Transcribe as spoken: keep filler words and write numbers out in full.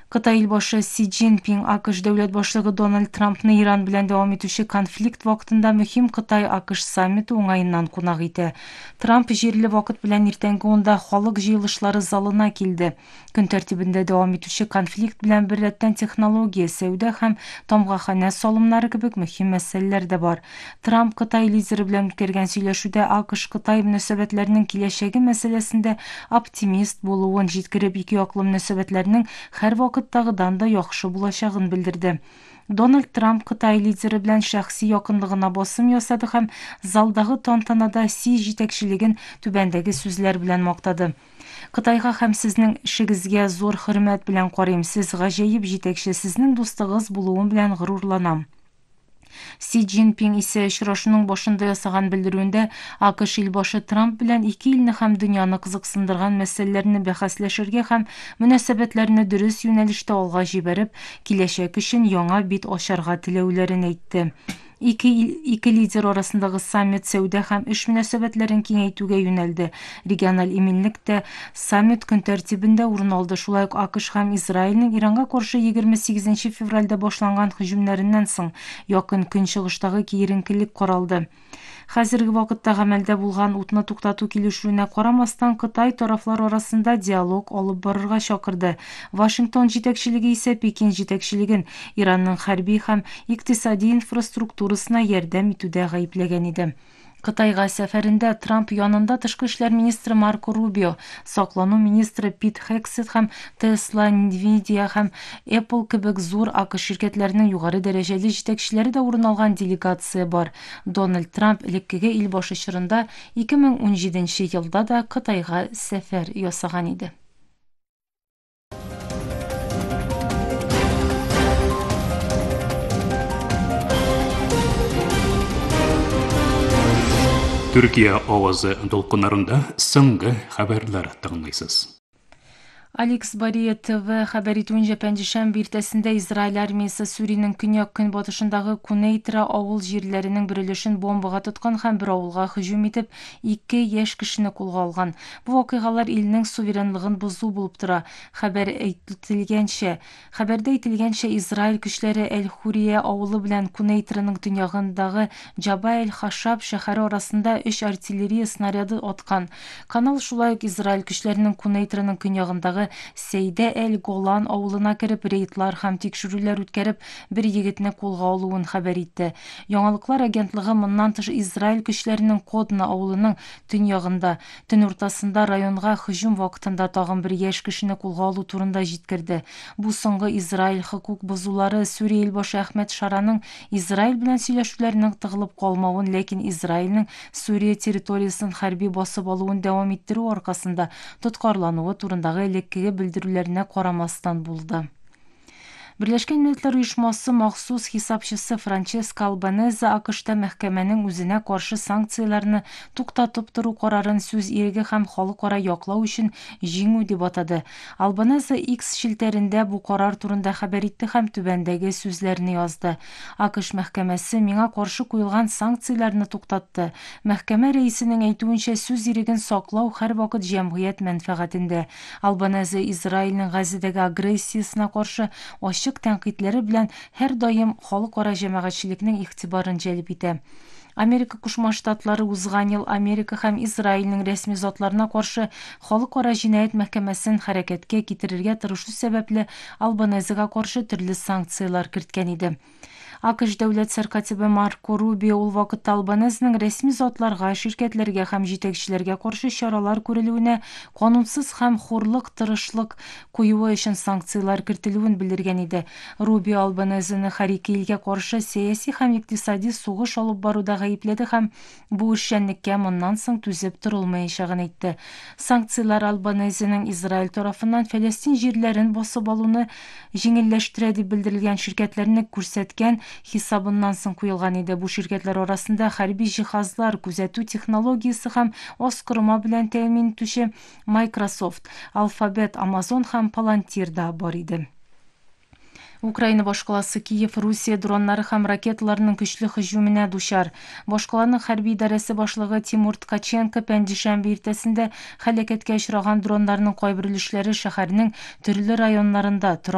Кытай элбашы Си Цзиньпин АКШ дәүләт башлыгы Дональд Трампны Иран белән дәвам итүче конфликт вакытында мөһим Кытай-АКШ саммиты уңаеннан кунак ите. Трамп җирле вакыт белән иртәнге унда халык җыелышлары залына килде. Көн тәртибендә дәвам итүче конфликт белән беррәттән технология, сәүдә һәм тамгаханә салымнары кебек мөһим мәсьәләләр дә бар. Трамп Кытай лидеры белән үткәргән сөйләшүдә АКШ-Кытай мөнәсәбәтләренең киләчәге мәсьәләсендә оптимист булуын җиткереп, ике яклы мөнәсәбәтләрнең һәр вакыттагыдан да яхшы булачагын белдерде. Дональд Трамп Кытай лидеры белән шәхси якынлыгына басым ясады һәм залдагы тантанада Си җитәкчелеген түбәндәге сүзләр белән мактады. Кытайга һәм сезнең эшегезгә зур хөрмәт белән карыйм. Сез гаҗәеп җитәкче, сезнең дустыгыз булуым белән горурланам. Си Цзиньпин исә очрашуның башында ясаган белдерүендә АКШ илбашы Трамп белән ике илне һәм дөньяны кызыксындырган мәсьәләләрне бәхәсләшергә һәм мөнәсәбәтләрне дөрес юнәлештә алга җибәреп, киләчәк өчен яңа бит ачарга теләүләрен әйтте. Ике, ике лидер арасындагы саммит сәүдә һәм эш мөнәсәбәтләрен киңәйтүгә юнәлде. Региональ иминлек тә саммит көн тәртибендә урын алды. Шулай ук АКШ һәм Израильнең Иранга каршы егерме сигезенче февральдә башланган һөҗүмнәреннән соң якын көнчыгыштагы киеренкелек каралды. Хәзерге вакытта гамәлдә булган утны туктату килешүенә карамастан Кытай тарафлар арасында диалог алып барырга чакырды. Вашингтон җитәкчелеге исә Пекин җитәкчелеген Иранның хәрби һәм икътисади инфраструктурасына ярдәм итүдә гаепләгән иде. Кытайга сәфәрендә Трамп янында тышкы эшләр министры Марко Рубио, саклану министры Пит Хексет һәм Tesla, Nvidia һәм Apple кебек зур АКШ ширкәтләренең югары дәрәҗәле җитәкчеләре дә урын алган делегация бар. Дональд Трамп элеккеге илбашы чорында ике мең унҗиденче елда да Кытайга сәфәр ясаган иде. Türkiye авазы долкыннарында соңгы хәбәрләр тыңлыйсыз. Алекс Бария ТВ хәбәр итүенчә, пәнҗешәмбе иртәсендә Израиль армиясе Сүриянең көньяк-көнбатышындагы Кунейтра авыл җирләренең берилешен бомбага тоткан һәм бер авылга һөҗүм итеп, ике яшь кешене кулга алган. Бу вакыйгалар илнең суверенлыгын бозу булып тора. Хәбәр әйтелгәнчә, хәбәрдә әйтелгәнчә, Израиль көчләре Әл-Хурия авылы белән Кунейтраның төньягындагы Җаба-эль-Хашаб шәһәре арасында өч артиллерия снаряды аткан. Канал шулай ук Израиль көчләренең Кунейтраның көньягындагы Сейдә Әл-Голан авылына кереп, рейдлар һәм тикшерүләр үткәреп, бер егетне кулга алуын хәбәр итте. Яңалыклар агентлыгы моннан тыш Израиль көчләренең Кодна авылының төньягында, төн уртасында районга һөҗүм вакытында тагын бер яшь кешене кулга алу турында җиткерде. Бу соңгы Израиль хокук бозулары Сүрия илбашы Әхмәт Шараның Израиль белән сөйләшүләрнең тыгылып калмавын, ләкин Израильнең Сүрия территориясын хәрби басып алуын дәвам иттерү аркасында тоткарлануы турындагы элеккеге белдерүләренә карамастан булды. Берләшкән Милләтләр Оешмасы махсус хисапчысы Франческа Албанезе АКШта мәхкәмәнең үзенә каршы санкцияларны туктатып тору карарын сүз иреге һәм халыкара яклау өчен җиңү дип атады. Албанезе X шилтәрендә бу карар турында хәбәр итте һәм түбәндәге сүзләрне язды. АКШ мәхкәмәсе миңа каршы куелган санкцияларны туктатты. Мәхкәмә рәисенең әйтүенчә, сүз иреген саклау һәрвакыт җәмгыять мәнфәгатендә. Албанезе Израильнең Газадагы агрессиясына каршы ачык тәнкыйтьләре белән һәр даим халыкара җәмәгатьчелекнең игътибарын җәлеп итә. Америка Кушма Штатлары узган ел Америка һәм Израильнең рәсми затларына каршы халыкара җинаять мәхкәмәсен хәрәкәткә китерергә тырышу сәбәпле Албанезага каршы төрле санкциялар керткән иде. АКШ дәүләт сәркатибы Марко Рубио ул вакытта Албанезның рәсми затларга, ширкәтләргә һәм җитәкчеләргә каршы чаралар күрелүенә, канунсыз һәм хурлык тырышлык куюы өчен санкциялар кертелүен белдергән иде. Рубио Албанезны һәр ике илгә каршы сәяси һәм икътисади сугыш алып баруда гаепләде һәм бу эшчәнлеккә моннан соң түзеп торылмаячагын әйтте. Санкциялар Албанезның Израиль тарафыннан Фәлестин җирләрен басып алуны җиңелләштерә дип белдерелгән ширкәтләрне күрсәткән хисабыннан соң куелган иде. Бу ширкәтләр арасында хәрби җиһазлар, күзәтү технологиясе һәм оскырма белән тәэмин итүче Microsoft, Alphabet, Amazon һәм Palantir да бар иде. Украина башкаласы Киев Русия дроннары һәм ракеталарының көчле һөҗүменә дучар. Башкаланың хәрби идарәсе башлыгы Тимур Ткаченко пәнҗешәмбе иртәсендә һәлакәткә очраган дроннарның кайбер өлешләре шәһәрнең төрле районнарында